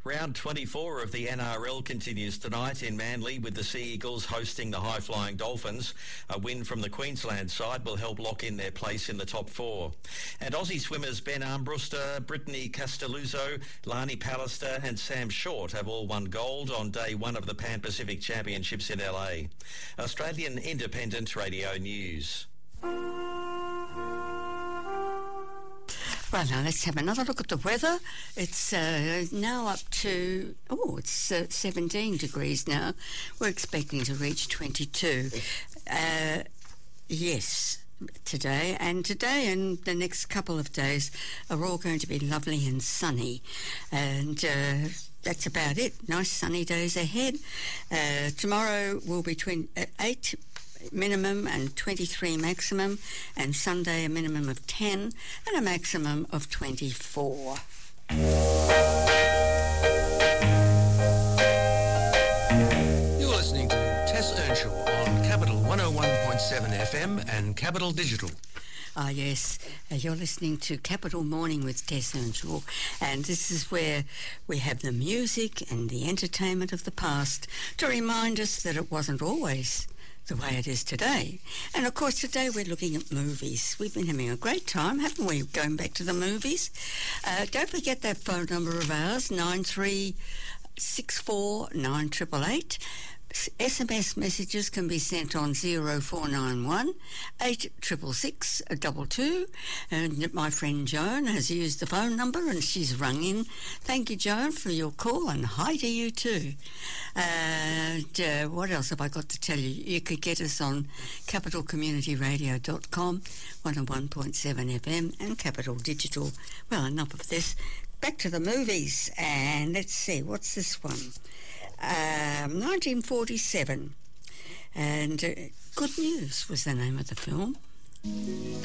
Round 24 of the NRL continues tonight in Manly with the Sea Eagles hosting the high-flying Dolphins. A win from the Queensland side will help lock in their place in the top four. And Aussie swimmers Ben Armbruster, Brittany Castelluzzo, Lani Pallister and Sam Short have all won gold on day one of the Pan Pacific Championships in LA. Australian Independent Radio News. Right, now let's have another look at the weather. It's now up to, it's 17 degrees now. We're expecting to reach 22. Yes, today and the next couple of days are all going to be lovely and sunny. And that's about it. Nice sunny days ahead. Tomorrow will be 8 minimum and 23 maximum, and Sunday a minimum of 10 and a maximum of 24. You're listening to Tess Earnshaw on Capital 101.7 FM and Capital Digital. Ah, yes, you're listening to Capital Morning with Tess Earnshaw, and this is where we have the music and the entertainment of the past to remind us that it wasn't always the way it is today. And of course today we're looking at movies. We've been having a great time, haven't we, going back to the movies? Don't forget that phone number of ours, 9364 9888. SMS messages can be sent on 0491 8666 22, and my friend Joan has used the phone number and she's rung in. Thank you, Joan, for your call, and hi to you too. And what else have I got to tell you? You could get us on capitalcommunityradio.com, 101.7 FM and Capital Digital. Well, enough of this. Back to the movies, and let's see, what's this one? 1947, and Good News was the name of the film.